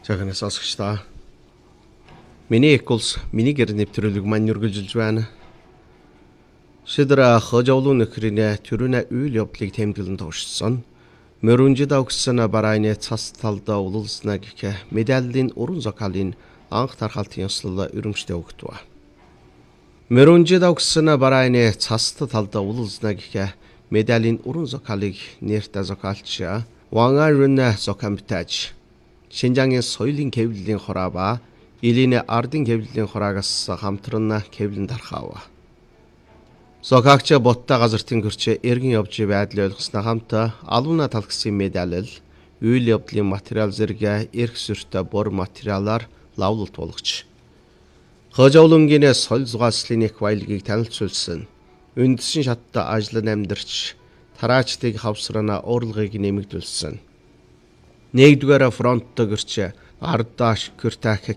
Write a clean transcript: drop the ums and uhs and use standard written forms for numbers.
Цагаанаас сонсогчдоо. Миний их улс миний гэр нэвтрүүлэг маань үргэлжилж байна. Шидра хожоолун нөхрийнэ төрүнэ үйл явдлыг тэмдэглэн туушсан. Мөрөнжид огсон барайны цас талдаа улуулснаа гэх медалийн уран зохиолын анх тархалтын ёслол өрөмжтэй өгдөө. Мөрөнжид огсон барайны цас талдаа улуулснаа гэх медалийн уран зохиолыг нэртэй зохиолч Вангарүн зохиомтаж Шинжаагийн соёлын хэвлэлийн хораа ба Илийн ардын хэвлэлийн хораагаас хамтран хэвлэн тархав. Зохиогч боттой газартын гэрч эргэн явж байдлыг ойлгосноо хамт алууна талхсан медаль, үйл явдлын материал зэрэг эрх зөртэй бор материалаар лавлалт болгож хожоолонгийн соёл зугааллын их баялагийг танилцуулсан. Үндсэн шаттай ажлын амьдарч тараачдыг хавсрана урлагийг нэмэгдүүлсэн. Нэгдүгээр фронт гэрч ардаш кюртах